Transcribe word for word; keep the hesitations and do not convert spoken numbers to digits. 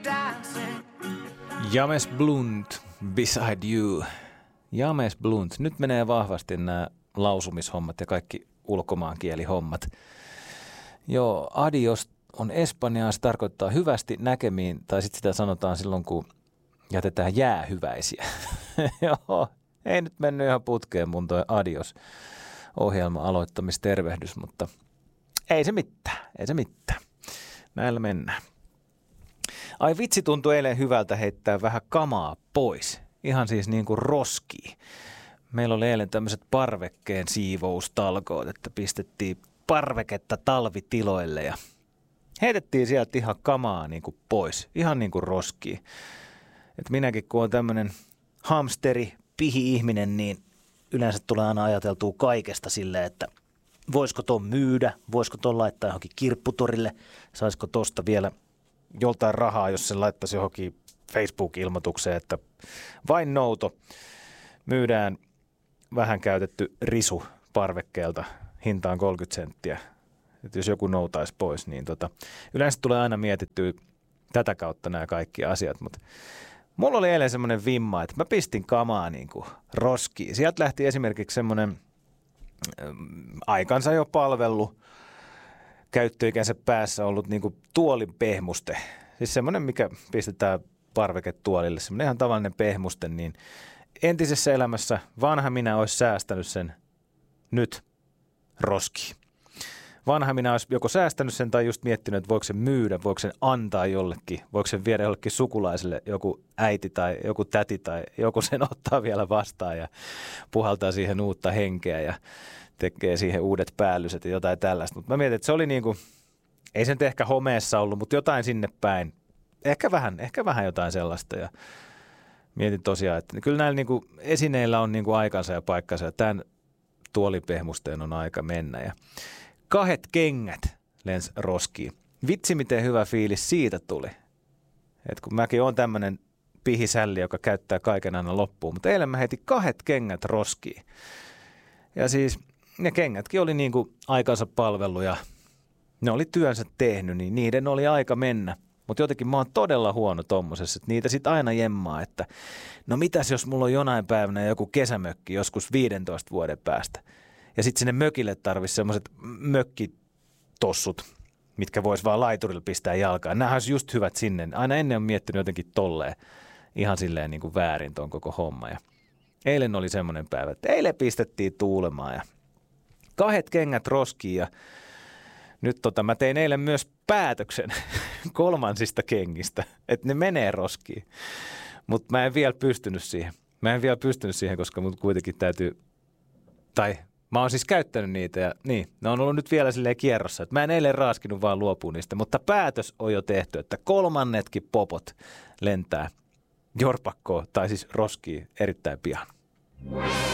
James Blunt, Beside You. James Blunt. Nyt menee vahvasti nämä lausumishommat ja kaikki ulkomaankielihommat. Joo, adios on espanjaa, se tarkoittaa hyvästi näkemiin, tai sitten sitä sanotaan silloin, kun jätetään jäähyväisiä. Joo, ei nyt mennyt ihan putkeen mun toi adios-ohjelman aloittamistervehdys, mutta ei se mitään, ei se mitään. Näillä mennään. Ai vitsi, tuntui eilen hyvältä heittää vähän kamaa pois. Ihan siis niin kuin roskii. Meillä oli eilen tämmöiset parvekkeen siivoustalkoot, että pistettiin parveketta talvitiloille ja heitettiin sieltä ihan kamaa niin kuin pois. Ihan niin kuin roskii. Et minäkin kun on tämmöinen hamsteri, pihi-ihminen, niin yleensä tulee aina ajateltua kaikesta silleen, että voisiko ton myydä, voisiko ton laittaa johonkin kirpputorille, saisiko tosta vielä joltain rahaa, jos se laittaisi johonkin Facebook-ilmoitukseen, että vain nouto, myydään vähän käytetty risu parvekkeelta, hintaan kolmekymmentä senttiä. Että jos joku noutaisi pois, niin tota, yleensä tulee aina mietittyä tätä kautta nämä kaikki asiat, mutta mulla oli eilen semmoinen vimma, että mä pistin kamaa niin kuin roskiin. Sieltä lähti esimerkiksi semmoinen aikansa jo palvellut, käyttöikänsä päässä ollut niin kuin tuolin pehmuste. Siis semmoinen, mikä pistetään parveketuolille, semmoinen ihan tavallinen pehmuste, niin entisessä elämässä vanha minä olisi säästänyt sen nyt roskiin. Vanha minä olisi joko säästänyt sen tai just miettinyt, että voiko sen myydä, voiko sen antaa jollekin, voiko sen viedä jollekin sukulaiselle joku äiti tai joku täti tai joku sen ottaa vielä vastaan ja puhaltaa siihen uutta henkeä ja tekee siihen uudet päällyset ja jotain tällaista. Mutta mä mietin, että se oli niinku, ei se nyt ehkä homeessa ollut, mutta jotain sinne päin. Ehkä vähän, ehkä vähän jotain sellaista ja mietin tosiaan, että kyllä näillä niinku esineillä on niinku aikansa ja paikkansa ja tämän tuolipehmusteen on aika mennä ja kahdet kengät lens roskiin. Vitsi, miten hyvä fiilis siitä tuli. Et kun mäkin oon tämmönen pihisälli, joka käyttää kaiken aina loppuun, mutta eilen mä heitin kahdet kengät roskiin. Ja siis ne kengätkin oli niinku aikansa palvellut ja ne oli työnsä tehnyt, niin niiden oli aika mennä. Mutta jotenkin mä oon todella huono tommosessa, että niitä sit aina jemmaa, että no mitäs jos mulla on jonain päivänä joku kesämökki joskus viidentoista vuoden päästä. Ja sitten sinne mökille tarvitsisi semmoiset mökkitossut, mitkä vois vaan laiturilla pistää jalkaan. Nämähän olisi just hyvät sinne. Aina ennen on miettinyt jotenkin tolleen, ihan silleen niin kuin väärin ton koko homma. Ja eilen oli semmoinen päivä, että eilen pistettiin tuulemaan ja kahdet kengät roskiin. Ja nyt tota, mä tein eilen myös päätöksen kolmansista kengistä, että ne menee roskiin. Mutta mä en vielä pystynyt siihen. Mä en vielä pystynyt siihen, koska mut kuitenkin täytyy, tai mä oon siis käyttänyt niitä ja niin, ne on ollut nyt vielä silleen kierrossa, että mä en eilen raaskinut vaan luopua niistä, mutta päätös on jo tehty, että kolmannetkin popot lentää jorpakkoon tai siis roskiin erittäin pian.